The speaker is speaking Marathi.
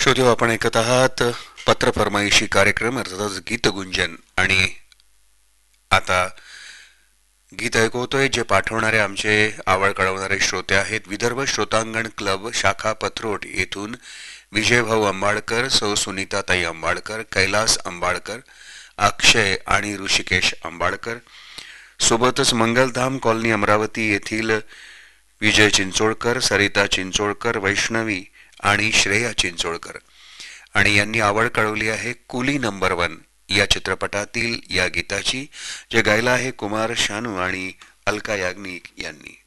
श्रोतेहो, आपण ऐकत आहात पत्र फरमाईशी कार्यक्रम अर्थातच गीतगुंजन. आणि आता गीत ऐकवतोय जे पाठवणारे आमचे आवड कळवणारे श्रोते आहेत. विदर्भ श्रोतांगण क्लब शाखा पत्रोट येथून विजयभाऊ अंबाळकर, सौ सुनीताताई अंबाळकर, कैलास अंबाळकर, अक्षय आणि ऋषिकेश अंबाळकर. सोबतच मंगलधाम कॉलनी अमरावती येथील विजय चिंचोळकर, सरिता चिंचोळकर, वैष्णवी आणि श्रेया चिंचोळकर. आणि यांनी आवड कळवली आहे कुली नंबर 1 या चित्रपटातील या गीताची, जे गायला आहे कुमार शानू आणि अलका याग्निक यांनी.